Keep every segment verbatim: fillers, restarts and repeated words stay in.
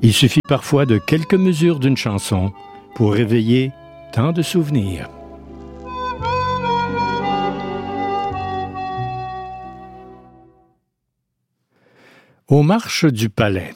Il suffit parfois de quelques mesures d'une chanson pour réveiller tant de souvenirs. Aux marches du palais.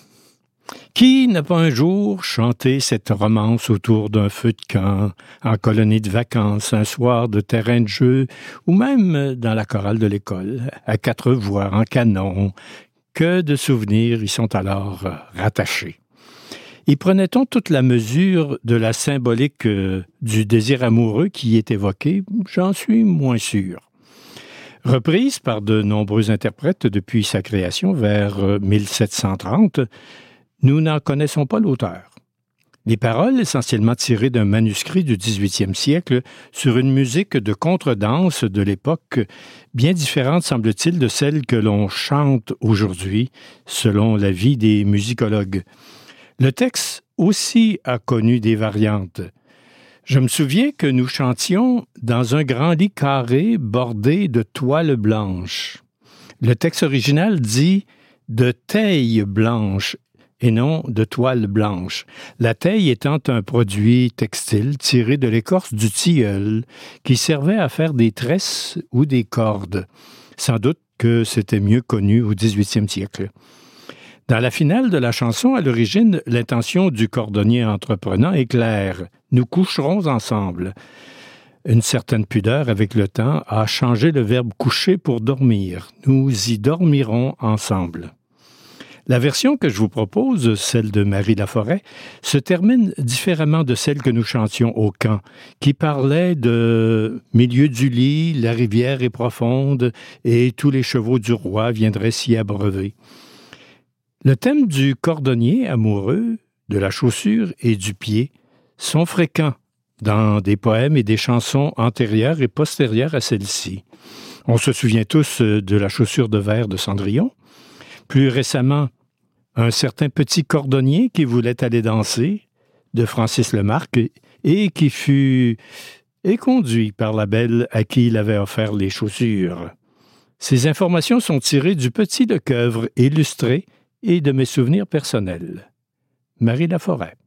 Qui n'a pas un jour chanté cette romance autour d'un feu de camp, en colonie de vacances, un soir de terrain de jeu, ou même dans la chorale de l'école, à quatre voix, en canon? Que de souvenirs y sont alors rattachés. Y prenait-on toute la mesure de la symbolique euh, du désir amoureux qui y est évoqué? J'en suis moins sûr. Reprise par de nombreux interprètes depuis sa création vers mille sept cent trente, nous n'en connaissons pas l'auteur. Les paroles, essentiellement tirées d'un manuscrit du dix-huitième siècle, sur une musique de contredanse de l'époque, bien différente, semble-t-il, de celle que l'on chante aujourd'hui, selon l'avis des musicologues. Le texte aussi a connu des variantes. Je me souviens que nous chantions dans un grand lit carré bordé de toile blanche. Le texte original dit « de taille blanche » et non de toile blanche. La taille étant un produit textile tiré de l'écorce du tilleul qui servait à faire des tresses ou des cordes. Sans doute que c'était mieux connu au dix-huitième siècle. Dans la finale de la chanson, à l'origine, l'intention du cordonnier entreprenant est claire. Nous coucherons ensemble. Une certaine pudeur, avec le temps, a changé le verbe coucher pour dormir. Nous y dormirons ensemble. La version que je vous propose, celle de Marie Laforêt, se termine différemment de celle que nous chantions au camp, qui parlait de « milieu du lit, la rivière est profonde et tous les chevaux du roi viendraient s'y abreuver ». Le thème du cordonnier amoureux, de la chaussure et du pied sont fréquents dans des poèmes et des chansons antérieures et postérieures à celle-ci. On se souvient tous de la chaussure de verre de Cendrillon. Plus récemment, un certain petit cordonnier qui voulait aller danser, de Francis Lemarque, et qui fut éconduit par la belle à qui il avait offert les chaussures. Ces informations sont tirées du Petit Lecoeuvre illustré et de mes souvenirs personnels. Marie Laforêt.